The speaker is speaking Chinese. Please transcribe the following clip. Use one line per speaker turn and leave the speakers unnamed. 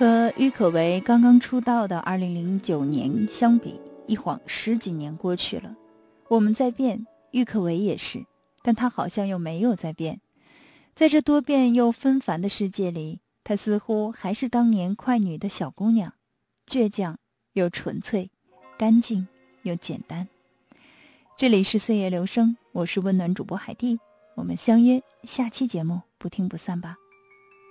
和郁可唯刚刚出道的2009年相比，一晃10几年过去了。我们在变，郁可唯也是，但她好像又没有在变。在这多变又纷繁的世界里，她似乎还是当年快女的小姑娘，倔强又纯粹，干净又简单。这里是岁月留声，我是温暖主播海蒂，我们相约下期节目不听不散吧。